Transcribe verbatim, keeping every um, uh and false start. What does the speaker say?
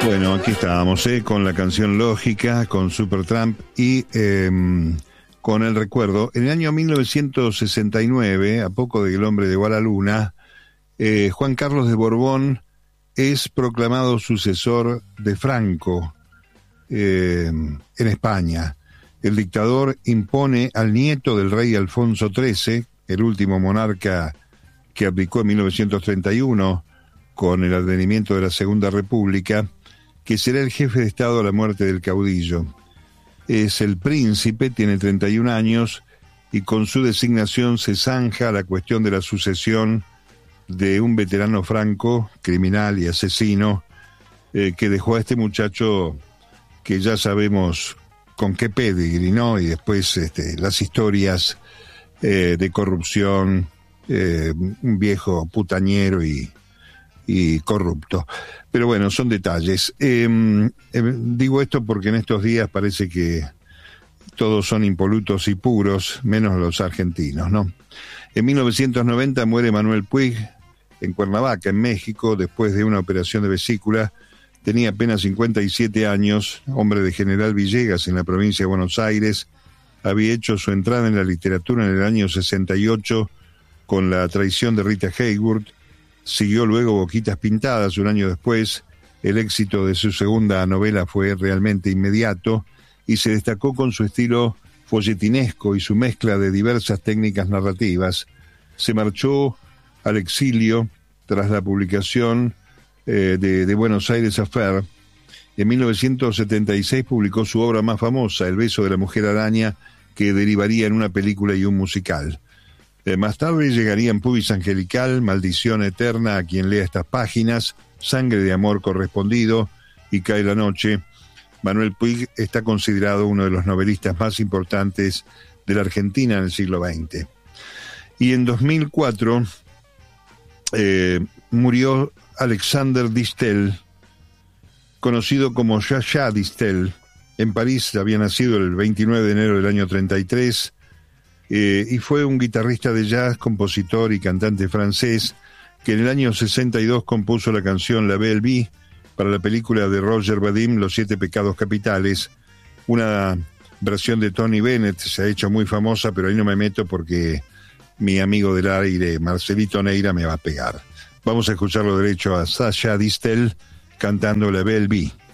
Bueno, aquí estábamos, ¿eh? Con la canción Lógica, con Supertramp y eh, con el recuerdo. En el año mil novecientos sesenta y nueve, a poco de que el hombre llegó a la luna, eh, Juan Carlos de Borbón es proclamado sucesor de Franco eh, en España. El dictador impone al nieto del rey Alfonso trece, el último monarca que abdicó en mil novecientos treinta y uno con el advenimiento de la Segunda República, que será el jefe de Estado a la muerte del caudillo. Es el príncipe, tiene treinta y un años, y con su designación se zanja la cuestión de la sucesión de un veterano franco, criminal y asesino, eh, que dejó a este muchacho que ya sabemos con qué pedigree, ¿no? Y después este, las historias eh, de corrupción, eh, un viejo putañero y y corrupto. Pero bueno, son detalles. Eh, eh, digo esto porque en estos días parece que todos son impolutos y puros, menos los argentinos, ¿no? En mil novecientos noventa muere Manuel Puig en Cuernavaca, en México, después de una operación de vesícula. Tenía apenas cincuenta y siete años, hombre de General Villegas en la provincia de Buenos Aires. Había hecho su entrada en la literatura en el año sesenta y ocho con La traición de Rita Hayworth. Siguió luego Boquitas Pintadas un año después. El éxito de su segunda novela fue realmente inmediato y se destacó con su estilo folletinesco y su mezcla de diversas técnicas narrativas. Se marchó al exilio tras la publicación eh, de, de Buenos Aires Affair. En mil novecientos setenta y seis publicó su obra más famosa, El beso de la mujer araña, que derivaría en una película y un musical. Más tarde llegarían Pubis Angelical, Maldición Eterna a quien lea estas páginas, Sangre de amor correspondido y Cae la noche. Manuel Puig está considerado uno de los novelistas más importantes de la Argentina en el siglo veinte. Y en dos mil cuatro eh, murió Alexander Distel, conocido como Yaya Distel. En París había nacido el veintinueve de enero del año treinta y tres. Eh, y fue un guitarrista de jazz, compositor y cantante francés que en el año sesenta y dos compuso la canción La Belle Vie para la película de Roger Vadim, Los siete pecados capitales. Una versión de Tony Bennett se ha hecho muy famosa, pero ahí no me meto porque mi amigo del aire, Marcelito Neira, me va a pegar. Vamos a escucharlo derecho a Sasha Distel cantando La Belle Vie.